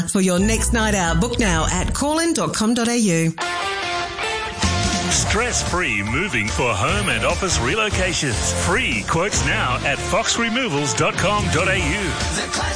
For your next night out, book now at callin.com.au. Stress-free moving for home and office relocations. Free quotes now at foxremovals.com.au.